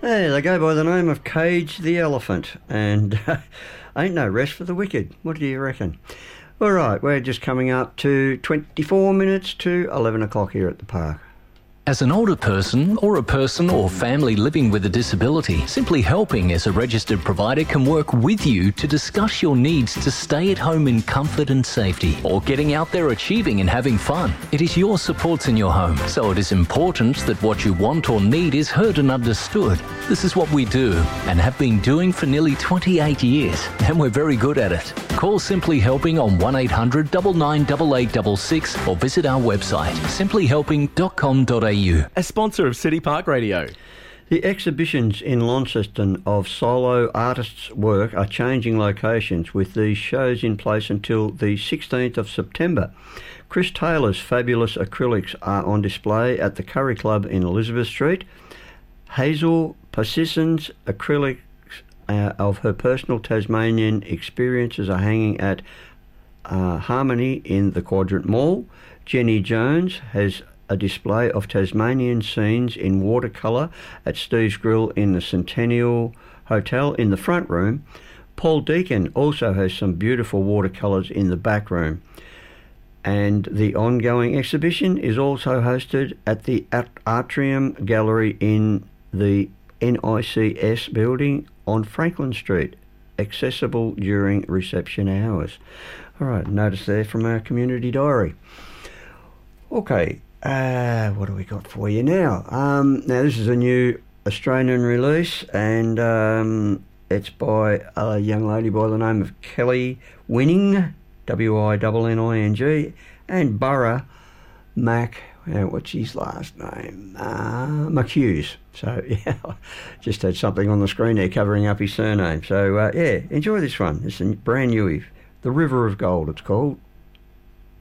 Hey, they go by the name of Cage the Elephant, and ain't no rest for the wicked. What do you reckon? All right, we're just coming up to 24 minutes to 11 o'clock here at the park. As an older person or a person or family living with a disability, Simply Helping as a registered provider can work with you to discuss your needs to stay at home in comfort and safety, or getting out there achieving and having fun. It is your supports in your home, so it is important that what you want or need is heard and understood. This is what we do and have been doing for nearly 28 years, and we're very good at it. Call Simply Helping on 1800 998866 or visit our website simplyhelping.com.au. A sponsor of City Park Radio. The exhibitions in Launceston of solo artists' work are changing locations, with these shows in place until the 16th of September. Chris Taylor's fabulous acrylics are on display at the Curry Club in Elizabeth Street. Hazel Persison's acrylics of her personal Tasmanian experiences are hanging at Harmony in the Quadrant Mall. Jenny Jones has a display of Tasmanian scenes in watercolour at Steve's Grill in the Centennial Hotel in the front room. Paul Deacon also has some beautiful watercolours in the back room. And the ongoing exhibition is also hosted at the Atrium Gallery in the NICS building on Franklin Street, accessible during reception hours. All right, notice there from our community diary. Okay. What do we got for you now? Now, this is a new Australian release, and it's by a young lady by the name of Kelly Winning, Winning, and Burra Mac, what's his last name? McHughes. So, yeah, just had something on the screen there covering up his surname. So, yeah, enjoy this one. It's brand new. The River of Gold, it's called.